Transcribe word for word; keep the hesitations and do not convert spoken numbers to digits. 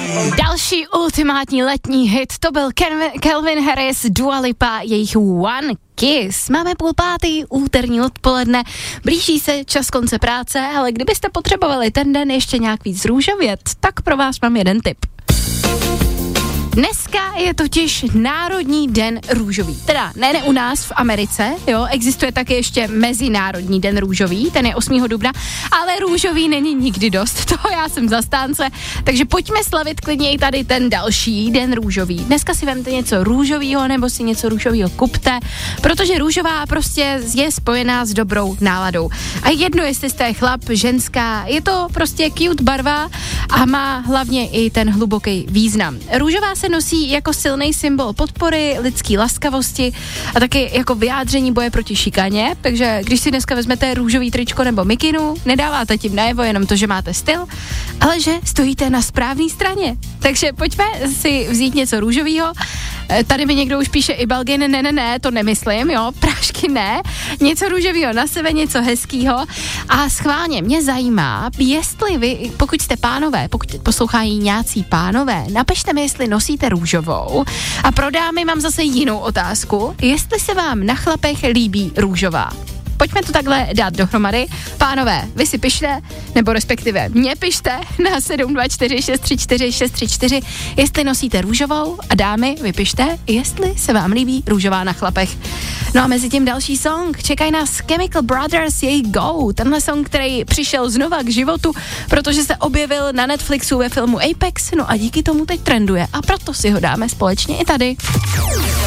Další ultimátní letní hit, to byl Calvin Harris, Dua Lipa, jejich One Kiss. Máme půl pátý, úterní odpoledne, blíží se čas konce práce, ale kdybyste potřebovali ten den ještě nějak víc růžovět, tak pro vás mám jeden tip. Dneska je totiž Národní den růžový. Teda ne, ne u nás v Americe, jo, existuje taky ještě Mezinárodní den růžový, ten je osmého dubna, ale růžový není nikdy dost, toho já jsem zastánce, takže pojďme slavit klidně i tady ten další den růžový. Dneska si vemte něco růžovýho nebo si něco růžovýho kupte, protože růžová prostě je spojená s dobrou náladou. A jedno, jestli jste chlap, ženská, je to prostě cute barva a má hlavně i ten hluboký význam. Růžová se nosí jako silný symbol podpory, lidský laskavosti a taky jako vyjádření boje proti šikaně, takže když si dneska vezmete růžový tričko nebo mikinu, nedáváte tím najevo jenom to, že máte styl, ale že stojíte na správné straně. Takže pojďme si vzít něco růžového. Tady mi někdo už píše i Belgin, ne, ne, ne, to nemyslím, jo, prášky ne, něco růžového na sebe, něco hezkýho a schválně mě zajímá, jestli vy, pokud jste pánové, pokud poslouchají nějací pánové, napište mi, jestli nosíte růžovou a pro dámy mám zase jinou otázku, jestli se vám na chlapech líbí růžová. Pojďme to takhle dát dohromady. Pánové, vy si pište, nebo respektive mě pište na sedm dva čtyři šest tři čtyři šest tři čtyři, jestli nosíte růžovou a dámy, vy pište, jestli se vám líbí růžová na chlapech. No a mezi tím další song, čekají nás Chemical Brothers, jej Go, tenhle song, který přišel znova k životu, protože se objevil na Netflixu ve filmu Apex, no a díky tomu teď trenduje a proto si ho dáme společně i tady.